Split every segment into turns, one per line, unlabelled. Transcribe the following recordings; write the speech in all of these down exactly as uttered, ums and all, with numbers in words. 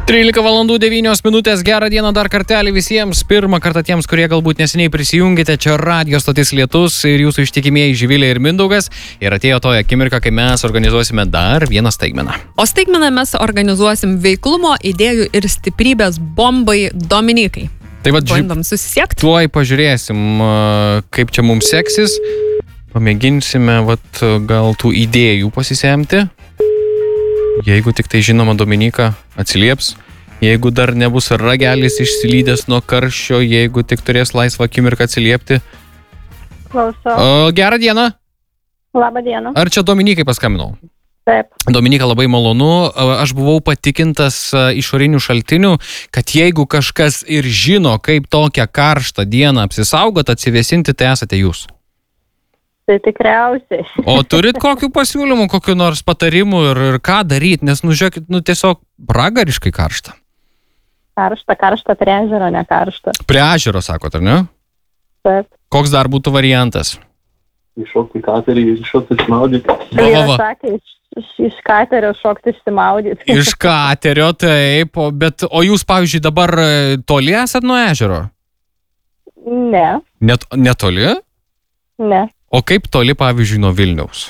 trylika valandų devynios minutės, gerą dieną dar kartelį visiems. Pirmą kartą tiems, kurie galbūt neseniai prisijungėte, čia Radio Stotis Lietus ir jūsų ištikimieji Živilė ir Mindaugas. Ir atėjo toje akimirka, kai mes organizuosime dar vieną staigmeną.
O staigmeną mes organizuosim veiklumo, idėjų ir stiprybės bombai Dominikai.
Tai vad,
bandom susisiekti.
Tuoj pažiūrėsim, kaip čia mums seksis. Pamėginsime vat, gal tų idėjų pasisemti. Jeigu tik tai žinoma Dominika atsilieps, jeigu dar nebus ragelis išsilydęs nuo karščio, jeigu tik turės laisvą akimirką atsiliepti.
Klausau.
O, gerą dieną.
Labą dieną.
Ar čia Dominikai paskambinau?
Taip.
Dominika, labai malonu. Aš buvau patikintas išorinių šaltinių, kad jeigu kažkas ir žino, kaip tokią karštą dieną apsisaugot, atsivėsinti, tai esate jūs.
Tai tikriausiai.
O turit kokių pasiūlymų, kokių nors patarimų ir, ir ką daryti, nes, nu, žiūrėkit, nu, tiesiog bragariškai karšta.
Karšta, karšta prie ežero, ne karšta.
Prie ežero, sakot, ar ne?
Taip.
Koks dar būtų variantas?
Iššokti į katerį, iššokti išsimaudyti.
Tai yra sakė, iš, iš, iš katerio šokti išsimaudyti.
Iš katerio, taip, o, bet, o jūs, pavyzdžiui, dabar toli esat nuo ežero?
Ne.
Net, netoli?
Ne.
O kaip toli, pavyzdžiui, nuo Vilniaus?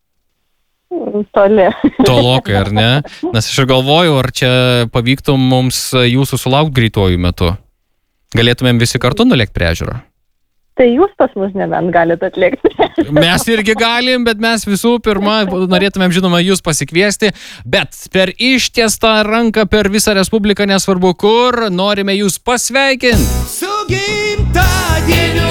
Toli.
Tolokai, ar ne? Nes aš ir galvoju, ar čia pavyktų mums jūsų sulaukti greituoju metu. Galėtumėm visi kartu nulėkti prie ežero?
Tai jūs pas mus nebent galite atlikti.
Mes irgi galim, bet mes visų pirma norėtumėm, žinoma, jūs pasikviesti, bet per ištiestą ranką per visą Respubliką, nesvarbu kur, norime jūs pasveikinti.
Su gimtadieniu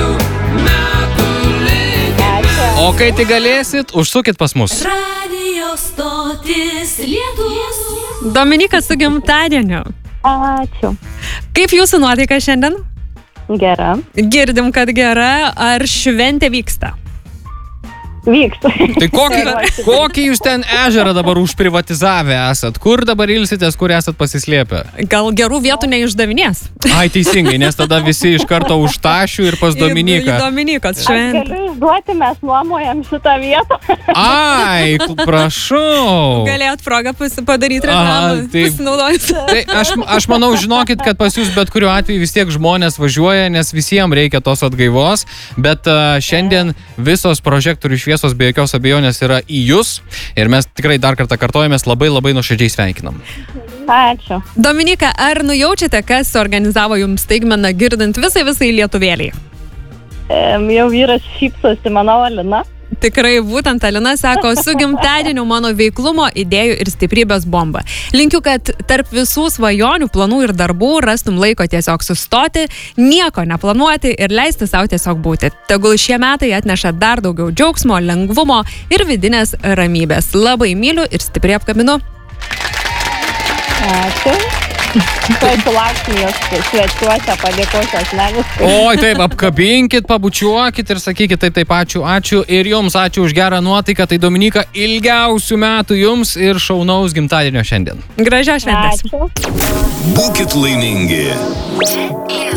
O kai tik galėsit, užsukit pas mus.
Radio Stotis Lietus.
Dominika, su gimtadieniu.
Ačiū.
Kaip jūsų nuotaika šiandien?
Gera.
Girdim, kad gera. Ar šventė vyksta?
Vyksta.
Tai kokį, kokį jūs ten ežerą dabar užprivatizavę esat? Kur dabar ilsitės, kur esat pasislėpę?
Gal gerų vietų neišdavinės?
Ai, teisingai, nes tada visi iš karto už Tašių ir pas Dominiką.
Į, į Dominikos
Aš
šventę.
galiu išduoti, mes nuomojam šitą vietą.
Ai, prašau.
Galėjot progą pasi- padaryti
Aha,
reklamą.
taip.
Pasinaudojus.
Tai aš, aš manau, žinokit, kad pas jūs bet kuriuo atveju vis tiek žmonės važiuoja, nes visiems reikia tos atgaivos, bet uh, šiandien visos prožektorių šviesos be jokios abejonės yra į jūs ir mes tikrai dar kartą kartojamės, labai labai nuoširdžiai sveikinam.
Ačiū.
Dominika, ar nujaučiate, kas organizavo jums staigmeną girdint visai visai lietuvėliai?
Em, jau vyras šypsosi, manau, Alina.
Tikrai būtent Alina sako, su gimtadieniu mano veiklumo, idėjų ir stiprybės bomba. Linkiu, kad tarp visų svajonių, planų ir darbų rastum laiko tiesiog sustoti, nieko neplanuoti ir leisti savo tiesiog būti. Tegul šie metai atneša dar daugiau džiaugsmo, lengvumo ir vidinės ramybės. Labai myliu ir stipriai apkabinu.
Ačiū. Tai sulauksim jos svečiuose, padėkosiu asmeniškai.
Oi, taip, apkabinkit, pabučiuokit ir sakykit taip, taip, ačiū, ačiū ir jums ačiū už gerą nuotaiką. Tai Dominika, ilgiausių metų jums ir šaunaus gimtadienio šiandien.
Gražios šventės.
Ačiū.
Būkit laimingi.
Čia